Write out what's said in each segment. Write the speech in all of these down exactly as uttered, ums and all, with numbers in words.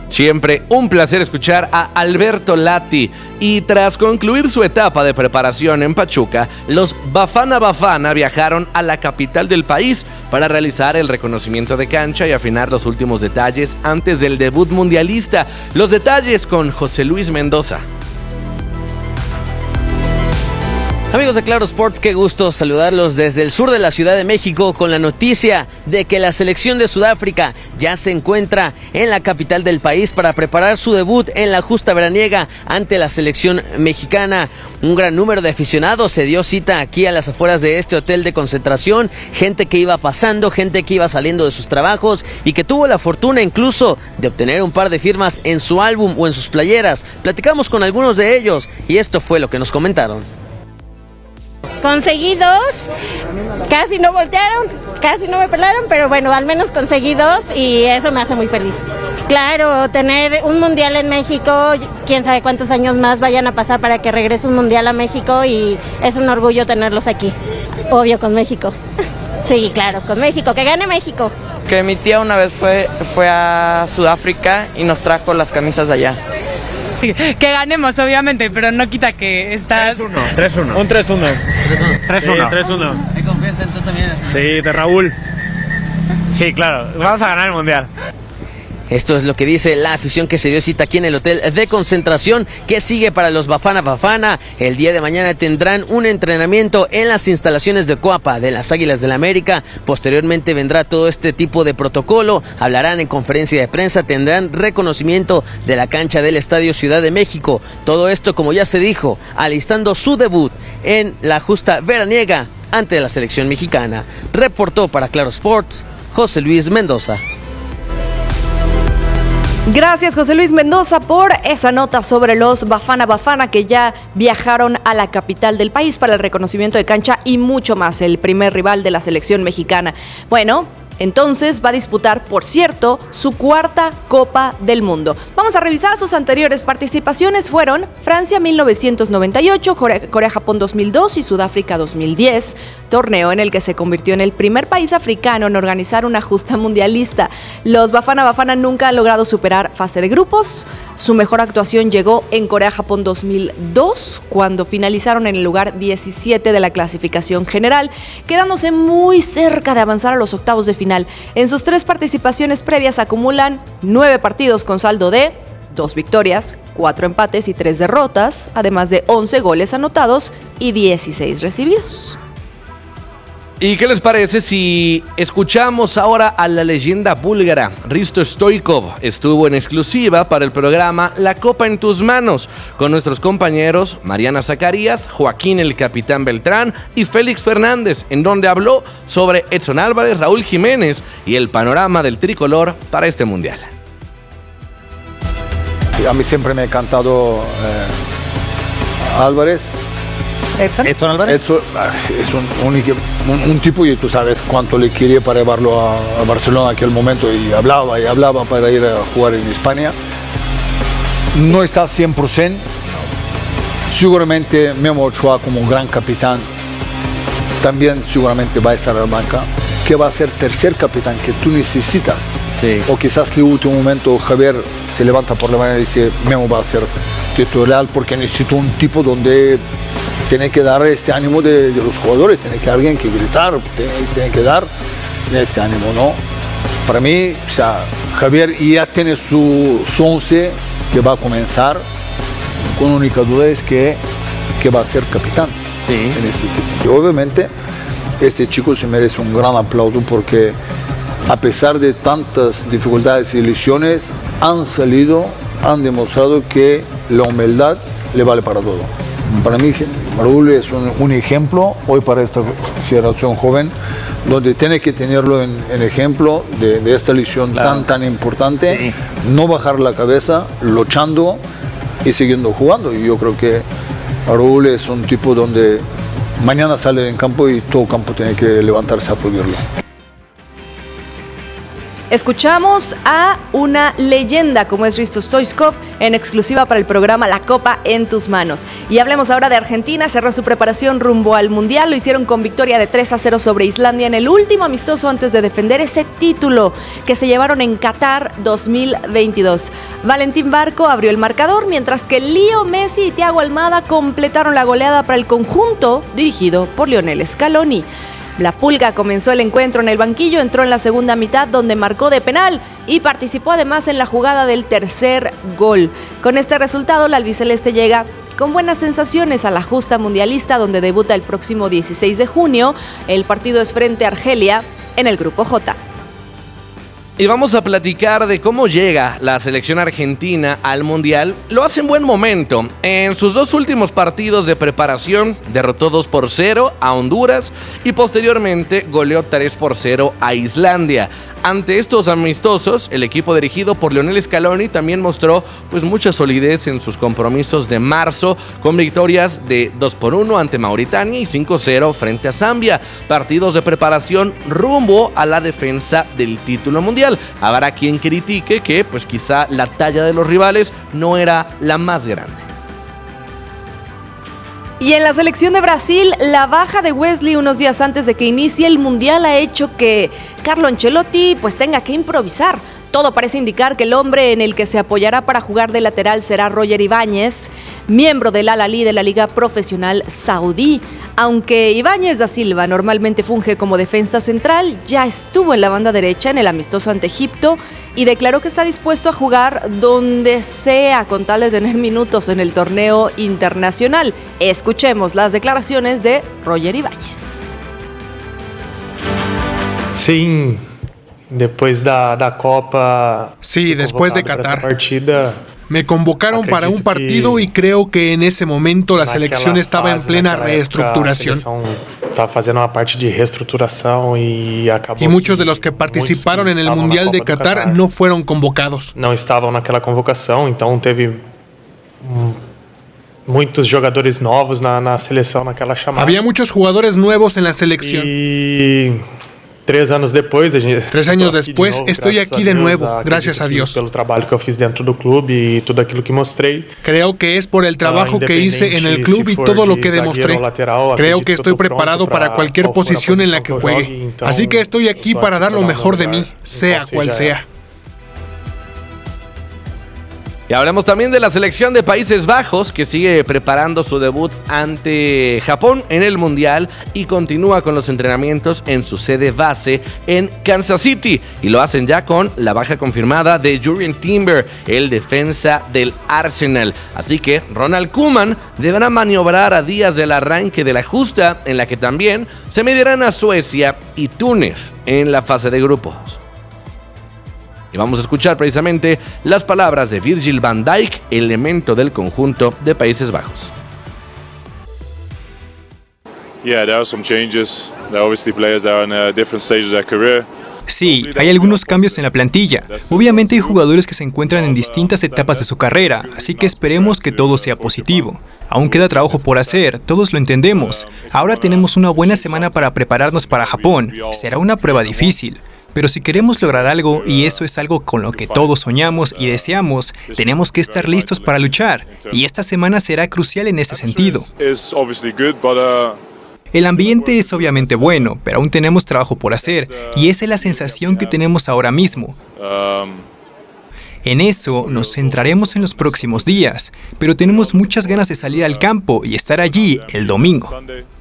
Siempre un placer escuchar a Alberto Lati. Y tras concluir su etapa de preparación en Pachuca, los Bafana Bafana viajaron a la capital del país para realizar el reconocimiento de cancha y afinar los últimos detalles antes del debut mundialista. Los detalles con José Luis Mendoza. Amigos de Claro Sports, qué gusto saludarlos desde el sur de la Ciudad de México con la noticia de que la selección de Sudáfrica ya se encuentra en la capital del país para preparar su debut en la justa veraniega ante la selección mexicana. Un gran número de aficionados se dio cita aquí a las afueras de este hotel de concentración, gente que iba pasando, gente que iba saliendo de sus trabajos y que tuvo la fortuna incluso de obtener un par de firmas en su álbum o en sus playeras. Platicamos con algunos de ellos y esto fue lo que nos comentaron. Conseguí dos, casi no voltearon, casi no me pelaron, pero bueno, al menos conseguí dos y eso me hace muy feliz. Claro, tener un mundial en México, quién sabe cuántos años más vayan a pasar para que regrese un mundial a México y es un orgullo tenerlos aquí, obvio con México. Sí, claro, con México, que gane México. Que mi tía una vez fue, fue a Sudáfrica y nos trajo las camisas de allá. Que ganemos, obviamente, pero no quita que está... tres uno. tres uno. Un tres uno. tres uno. tres uno. ¿Hay confianza en tú también? Sí, de Raúl. Sí, claro. Vamos a ganar el mundial. Esto es lo que dice la afición que se dio cita aquí en el hotel de concentración que sigue para los Bafana Bafana. El día de mañana tendrán un entrenamiento en las instalaciones de Coapa de las Águilas del América. Posteriormente vendrá todo este tipo de protocolo. Hablarán en conferencia de prensa, tendrán reconocimiento de la cancha del Estadio Ciudad de México. Todo esto, como ya se dijo, alistando su debut en la justa veraniega ante la selección mexicana. Reportó para Claro Sports, José Luis Mendoza. Gracias, José Luis Mendoza, por esa nota sobre los Bafana Bafana que ya viajaron a la capital del país para el reconocimiento de cancha y mucho más, el primer rival de la selección mexicana. Bueno, entonces va a disputar, por cierto, su cuarta Copa del Mundo. Vamos a revisar sus anteriores participaciones. Fueron Francia mil novecientos noventa y ocho, Corea-Japón dos mil dos y Sudáfrica dos mil diez, torneo en el que se convirtió en el primer país africano en organizar una justa mundialista. Los Bafana Bafana nunca han logrado superar fase de grupos. Su mejor actuación llegó en Corea-Japón dos mil dos, cuando finalizaron en el lugar diecisiete de la clasificación general, quedándose muy cerca de avanzar a los octavos de final. En sus tres participaciones previas acumulan nueve partidos con saldo de dos victorias, cuatro empates y tres derrotas, además de once goles anotados y dieciséis recibidos. ¿Y qué les parece si escuchamos ahora a la leyenda búlgara? Hristo Stoichkov estuvo en exclusiva para el programa La Copa en tus manos con nuestros compañeros Mariana Zacarías, Joaquín el Capitán Beltrán y Félix Fernández, en donde habló sobre Edson Álvarez, Raúl Jiménez y el panorama del tricolor para este mundial. A mí siempre me ha encantado eh, Álvarez. Edson. Edson Álvarez. Edson es un, un, un, un tipo y tú sabes cuánto le quería para llevarlo a, a Barcelona en aquel momento y hablaba y hablaba para ir a jugar en España. No está cien por ciento. Seguramente Memo Ochoa como un gran capitán también seguramente va a estar en la banca, que va a ser tercer capitán que tú necesitas. Sí. O quizás en el último momento Javier se levanta por la mañana y dice Memo va a ser titular porque necesito un tipo donde tiene que dar este ánimo de, de los jugadores, tiene que alguien que gritar, tiene, tiene que dar este ánimo, ¿no? Para mí, o sea, Javier ya tiene su, su once que va a comenzar, con única duda es que, que va a ser capitán sí. en este equipo. Y obviamente este chico se merece un gran aplauso porque a pesar de tantas dificultades y lesiones, han salido, han demostrado que la humildad le vale para todo. Para mí, Raúl es un, un ejemplo hoy para esta generación joven, donde tiene que tenerlo en, en ejemplo de, de esta lesión claro. tan, tan importante, sí. no bajar la cabeza, luchando y siguiendo jugando. Y yo creo que Raúl es un tipo donde mañana sale en campo y todo el campo tiene que levantarse a aplaudirlo. Escuchamos a una leyenda como es Hristo Stoichkov en exclusiva para el programa La Copa en tus manos. Y hablemos ahora de Argentina. Cerró su preparación rumbo al Mundial. Lo hicieron con victoria de tres a cero sobre Islandia en el último amistoso antes de defender ese título que se llevaron en Qatar dos mil veintidós. Valentín Barco abrió el marcador, mientras que Leo Messi y Thiago Almada completaron la goleada para el conjunto dirigido por Lionel Scaloni. La Pulga comenzó el encuentro en el banquillo, entró en la segunda mitad donde marcó de penal y participó además en la jugada del tercer gol. Con este resultado, la albiceleste llega con buenas sensaciones a la justa mundialista donde debuta el próximo dieciséis de junio. El partido es frente a Argelia en el Grupo J. Y vamos a platicar de cómo llega la selección argentina al Mundial. Lo hace en buen momento. En sus dos últimos partidos de preparación, derrotó dos por cero a Honduras y posteriormente goleó tres por cero a Islandia. Ante estos amistosos, el equipo dirigido por Lionel Scaloni también mostró pues mucha solidez en sus compromisos de marzo, con victorias de dos por uno ante Mauritania y cinco cero frente a Zambia. Partidos de preparación rumbo a la defensa del título mundial. Habrá quien critique que pues quizá la talla de los rivales no era la más grande. Y en la selección de Brasil, la baja de Wesley unos días antes de que inicie el Mundial ha hecho que Carlo Ancelotti pues tenga que improvisar. Todo parece indicar que el hombre en el que se apoyará para jugar de lateral será Roger Ibáñez, miembro del Al-Ahly de la Liga Profesional Saudí. Aunque Ibáñez da Silva normalmente funge como defensa central, ya estuvo en la banda derecha en el amistoso ante Egipto y declaró que está dispuesto a jugar donde sea con tal de tener minutos en el torneo internacional. Escuchemos las declaraciones de Roger Ibáñez. Sí. Después da, da Copa. Sí, después de Qatar. Me convocaron para un partido y creo que en ese momento la selección estaba en plena reestructuración. Estaba haciendo una parte de reestructuración y acabó. Y muchos de los que participaron en el Mundial de Qatar no fueron convocados. No estavam naquela convocação, então teve muitos jogadores novos na, na seleção naquela chamada. Había muchos jugadores nuevos en la selección. Y Tres años después, Tres años después de nuevo, estoy aquí de nuevo, gracias a Dios. Pelo trabalho que eu fiz dentro do clube y todo aquilo que mostrei. Creo que es por el trabajo que hice en el club y todo lo que demostré. Creo que estoy preparado para cualquier posición en la que juegue. Así que estoy aquí para dar lo mejor de mí, sea cual sea. Y hablemos también de la selección de Países Bajos, que sigue preparando su debut ante Japón en el Mundial y continúa con los entrenamientos en su sede base en Kansas City. Y lo hacen ya con la baja confirmada de Jurrien Timber, el defensa del Arsenal. Así que Ronald Koeman deberá maniobrar a días del arranque de la justa, en la que también se medirán a Suecia y Túnez en la fase de grupos. Y vamos a escuchar precisamente las palabras de Virgil van Dijk, elemento del conjunto de Países Bajos. Yeah, there are some changes. There are obviously players that are in a different stage of their career. Sí, hay algunos cambios en la plantilla. Obviamente hay jugadores que se encuentran en distintas etapas de su carrera, así que esperemos que todo sea positivo. Aún queda trabajo por hacer, todos lo entendemos. Ahora tenemos una buena semana para prepararnos para Japón. Será una prueba difícil. Pero si queremos lograr algo, y eso es algo con lo que todos soñamos y deseamos, tenemos que estar listos para luchar, y esta semana será crucial en ese sentido. El ambiente es obviamente bueno, pero aún tenemos trabajo por hacer, y esa es la sensación que tenemos ahora mismo. En eso nos centraremos en los próximos días, pero tenemos muchas ganas de salir al campo y estar allí el domingo.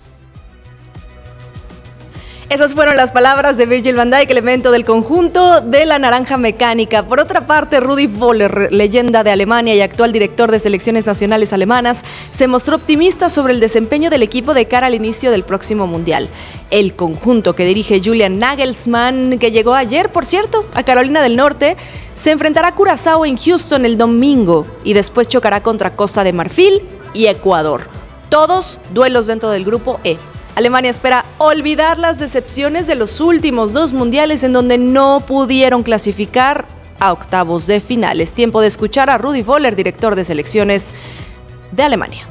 Esas fueron las palabras de Virgil van Dijk, elemento del conjunto de la Naranja Mecánica. Por otra parte, Rudi Völler, leyenda de Alemania y actual director de selecciones nacionales alemanas, se mostró optimista sobre el desempeño del equipo de cara al inicio del próximo Mundial. El conjunto que dirige Julian Nagelsmann, que llegó ayer, por cierto, a Carolina del Norte, se enfrentará a Curazao en Houston el domingo y después chocará contra Costa de Marfil y Ecuador. Todos duelos dentro del grupo E. Alemania espera olvidar las decepciones de los últimos dos mundiales en donde no pudieron clasificar a octavos de finales. Tiempo de escuchar a Rudi Völler, director de selecciones de Alemania.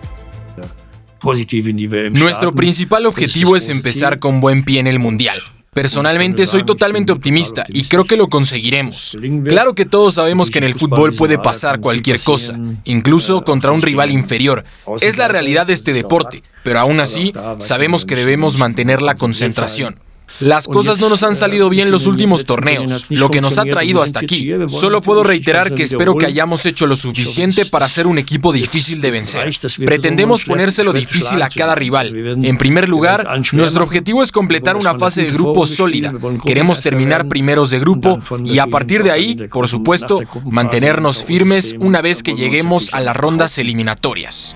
Nuestro principal objetivo es empezar con buen pie en el Mundial. Personalmente soy totalmente optimista y creo que lo conseguiremos. Claro que todos sabemos que en el fútbol puede pasar cualquier cosa, incluso contra un rival inferior. Es la realidad de este deporte, pero aún así sabemos que debemos mantener la concentración. Las cosas no nos han salido bien los últimos torneos, lo que nos ha traído hasta aquí. Solo puedo reiterar que espero que hayamos hecho lo suficiente para ser un equipo difícil de vencer. Pretendemos ponérselo difícil a cada rival. En primer lugar, nuestro objetivo es completar una fase de grupo sólida. Queremos terminar primeros de grupo y a partir de ahí, por supuesto, mantenernos firmes una vez que lleguemos a las rondas eliminatorias.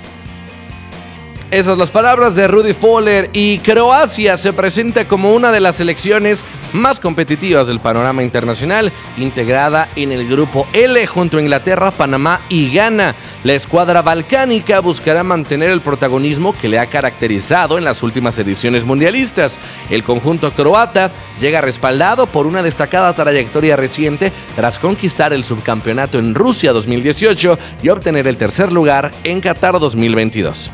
Esas las palabras de Rudi Völler, y Croacia se presenta como una de las selecciones más competitivas del panorama internacional, integrada en el grupo L junto a Inglaterra, Panamá y Ghana. La escuadra balcánica buscará mantener el protagonismo que le ha caracterizado en las últimas ediciones mundialistas. El conjunto croata llega respaldado por una destacada trayectoria reciente tras conquistar el subcampeonato en Rusia dos mil dieciocho y obtener el tercer lugar en Qatar dos mil veintidós.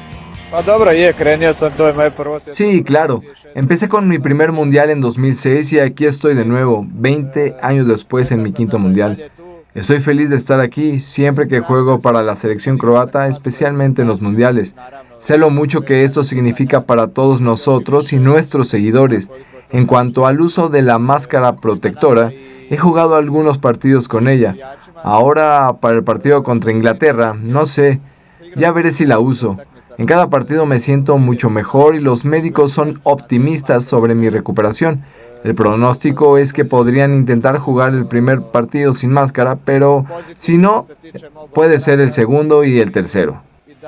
Sí, claro. Empecé con mi primer mundial en dos mil seis y aquí estoy de nuevo, veinte años después en mi quinto mundial. Estoy feliz de estar aquí siempre que juego para la selección croata, especialmente en los mundiales. Sé lo mucho que esto significa para todos nosotros y nuestros seguidores. En cuanto al uso de la máscara protectora, he jugado algunos partidos con ella. Ahora, para el partido contra Inglaterra, no sé, ya veré si la uso. En cada partido me siento mucho mejor y los médicos son optimistas sobre mi recuperación. El pronóstico es que podrían intentar jugar el primer partido sin máscara, pero si no, puede ser el segundo y el tercero.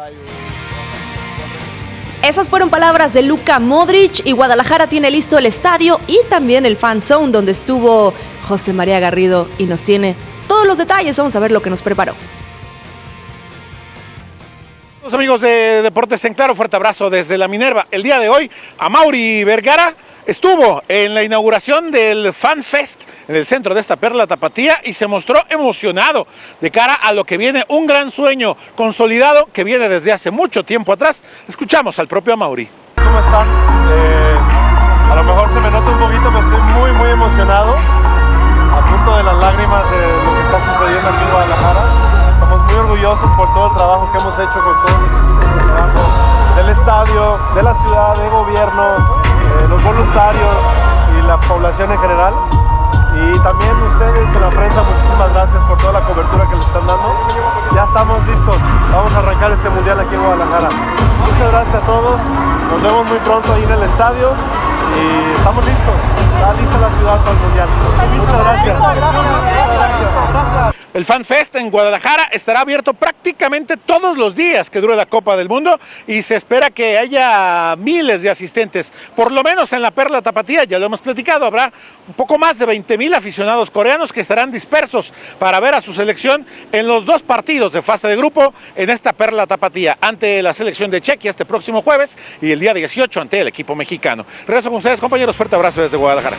Esas fueron palabras de Luka Modric, y Guadalajara tiene listo el estadio y también el fan zone donde estuvo José María Garrido y nos tiene todos los detalles. Vamos a ver lo que nos preparó. Amigos de Deportes en Claro, fuerte abrazo desde la Minerva. El día de hoy, Amaury Vergara estuvo en la inauguración del Fan Fest en el centro de esta perla tapatía y se mostró emocionado de cara a lo que viene, un gran sueño consolidado que viene desde hace mucho tiempo atrás. Escuchamos al propio Amaury. ¿Cómo están? Eh, a lo mejor se me nota un poquito, pero estoy muy, muy emocionado, a punto de las lágrimas de lo que está sucediendo aquí en Guadalajara. Estamos muy orgullosos por todo el trabajo que hemos hecho con todo el equipo de trabajo del estadio, de la ciudad, de gobierno, eh, los voluntarios y la población en general. Y también ustedes en la prensa, muchísimas gracias por toda la cobertura que le están dando. Ya estamos listos, vamos a arrancar este mundial aquí en Guadalajara. Muchas gracias a todos, nos vemos muy pronto ahí en el estadio y estamos listos. Está lista la ciudad para el mundial. Muchas gracias. Muchas gracias. El Fan Fest en Guadalajara estará abierto prácticamente todos los días que dure la Copa del Mundo y se espera que haya miles de asistentes, por lo menos en la Perla Tapatía, ya lo hemos platicado, habrá un poco más de veinte mil aficionados coreanos que estarán dispersos para ver a su selección en los dos partidos de fase de grupo en esta Perla Tapatía, ante la selección de Chequia este próximo jueves y el día dieciocho ante el equipo mexicano. Regreso con ustedes, compañeros, fuerte abrazo desde Guadalajara.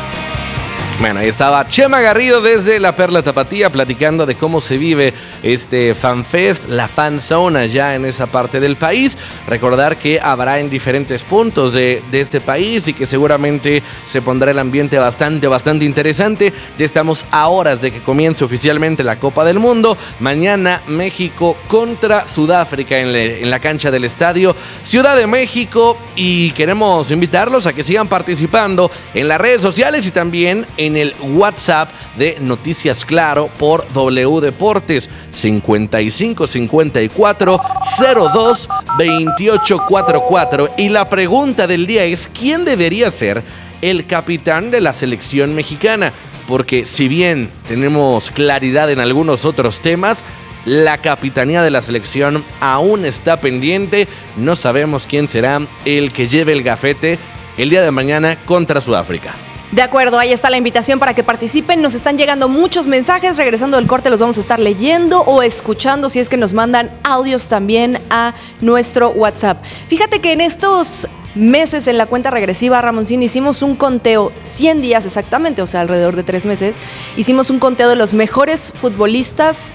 Bueno, ahí estaba Chema Garrido desde la Perla Tapatía platicando de cómo se vive este FanFest, la Fan Zone allá en esa parte del país. Recordar que habrá en diferentes puntos de, de este país y que seguramente se pondrá el ambiente bastante, bastante interesante. Ya estamos a horas de que comience oficialmente la Copa del Mundo. Mañana México contra Sudáfrica en, le, en la cancha del estadio Ciudad de México, y queremos invitarlos a que sigan participando en las redes sociales y también en en el WhatsApp de Noticias Claro por W Deportes cincuenta y cinco cincuenta y cuatro cero dos veintiocho cuarenta y cuatro. Y la pregunta del día es: ¿quién debería ser el capitán de la selección mexicana? Porque si bien tenemos claridad en algunos otros temas, la capitanía de la selección aún está pendiente. No sabemos quién será el que lleve el gafete el día de mañana contra Sudáfrica. De acuerdo, ahí está la invitación para que participen. Nos están llegando muchos mensajes. Regresando del corte los vamos a estar leyendo o escuchando si es que nos mandan audios también a nuestro WhatsApp. Fíjate que en estos meses en la cuenta regresiva, Ramoncín, hicimos un conteo, cien días exactamente, o sea, alrededor de tres meses. Hicimos un conteo de los mejores futbolistas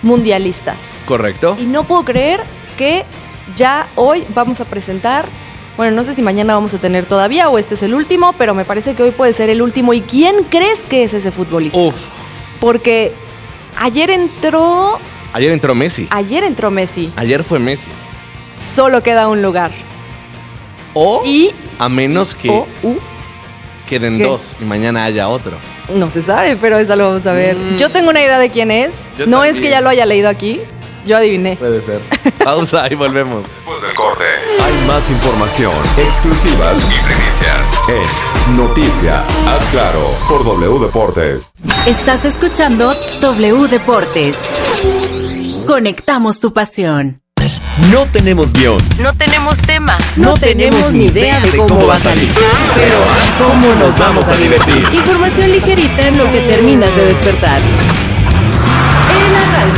mundialistas. Correcto. Y no puedo creer que ya hoy vamos a presentar Bueno, no sé si mañana vamos a tener todavía o este es el último, pero me parece que hoy puede ser el último. ¿Y quién crees que es ese futbolista? Uf. Porque ayer entró... Ayer entró Messi. Ayer entró Messi. Ayer fue Messi. Solo queda un lugar. O, y, a menos que o, uh, queden ¿qué? dos y mañana haya otro. No se sabe, pero eso lo vamos a ver. Mm. Yo tengo una idea de quién es. Yo no también. Es que ya lo haya leído aquí. Yo adiviné. Puede ser. Pausa y volvemos. Después del corte, hay más información, exclusivas y primicias en Noticia, haz claro, por W Deportes. Estás escuchando W Deportes. Conectamos tu pasión. No tenemos guión. No tenemos tema. No, no tenemos, tenemos ni idea de cómo, cómo va a salir. Pero ¿cómo nos vamos a divertir? Información ligerita en lo que terminas de despertar.